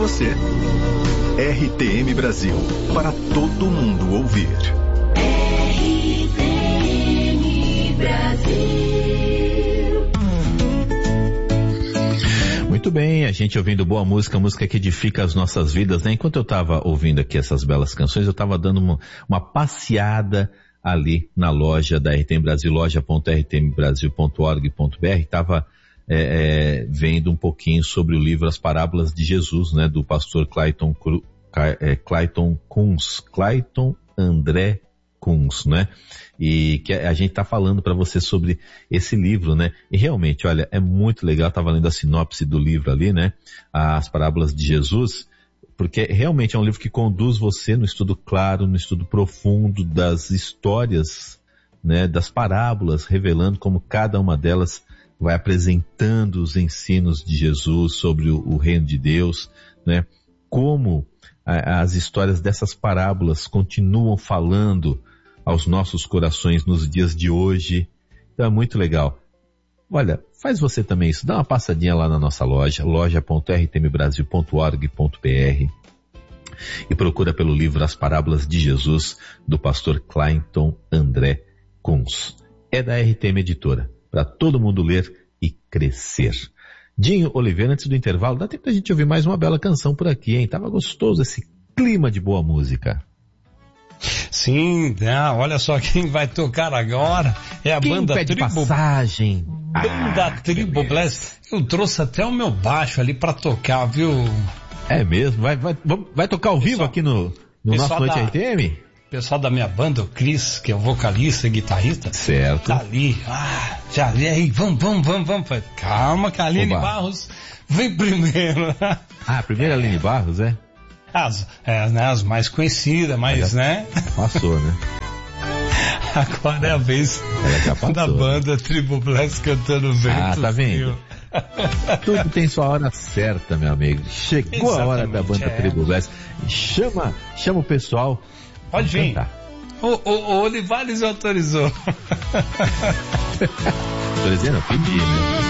Você. RTM Brasil, para todo mundo ouvir. RTM Brasil. Muito bem, a gente ouvindo boa música, música que edifica as nossas vidas, né? Enquanto eu estava ouvindo aqui essas belas canções, eu estava dando uma passeada ali na loja da RTM Brasil, loja.rtmbrasil.org.br, estava vendo um pouquinho sobre o livro As Parábolas de Jesus, né, do pastor Clayton André Kunz, né? E que a gente tá falando para você sobre esse livro, né? E realmente, olha, é muito legal, tava lendo a sinopse do livro ali, né? As Parábolas de Jesus, porque realmente é um livro que conduz você no estudo claro, no estudo profundo das histórias, né? Das parábolas, revelando como cada uma delas vai apresentando os ensinos de Jesus sobre o reino de Deus, né? Como as histórias dessas parábolas continuam falando aos nossos corações nos dias de hoje. Então é muito legal. Olha, faz você também isso, dá uma passadinha lá na nossa loja, loja.rtmbrasil.org.br e procura pelo livro As Parábolas de Jesus, do pastor Clayton André Kunz. É da RTM Editora, para todo mundo ler e crescer. Dinho Oliveira, antes do intervalo, dá tempo da gente ouvir mais uma bela canção por aqui, hein? Tava gostoso esse clima de boa música. Sim, olha só quem vai tocar agora. É a banda pede Tribo passagem. Banda Tribo Blast. Eu trouxe até o meu baixo ali pra tocar, viu? É mesmo? Vai tocar ao vivo aqui no nosso Noite RTM? O pessoal da minha banda, o Cris, que é o vocalista e guitarrista. Certo. Tá ali. Já vi aí, vamos. Calma, que a Aline Barros vem primeiro. Primeiro a Aline Barros, é? As mais conhecidas, mas, né? Passou, né? Agora é a vez da banda Tribo Blast cantando Vento. Tá vendo? Tudo tem sua hora certa, meu amigo. Chegou exatamente, a hora da banda Tribo Blast. Chama o pessoal. Pode vir. O Olivares autorizou. Tô dizendo, eu pedi, né?